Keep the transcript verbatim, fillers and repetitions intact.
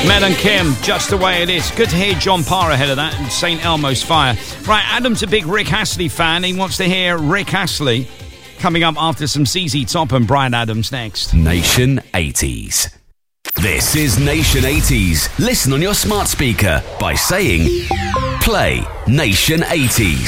Mel and Kim, Just the Way It Is. Good to hear John Parr ahead of that and Saint Elmo's Fire. Right, Adam's a big Rick Astley fan. He wants to hear Rick Astley coming up after some Z Z Top and Bryan Adams next. Nation eighties. This is Nation eighties. Listen on your smart speaker by saying, play Nation eighties.